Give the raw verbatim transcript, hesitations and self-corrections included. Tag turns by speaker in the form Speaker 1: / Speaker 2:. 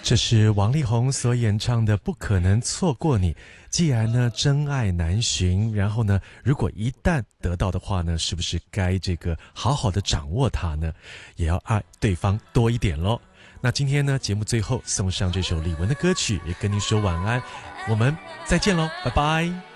Speaker 1: 这是王力宏所演唱的《不可能错过你》。既然呢真爱难寻，然后呢如果一旦得到的话呢，是不是该这个好好的掌握它呢？也要爱对方多一点咯。那今天呢节目最后送上这首李玟的歌曲，也跟您说晚安，我们再见咯，拜拜。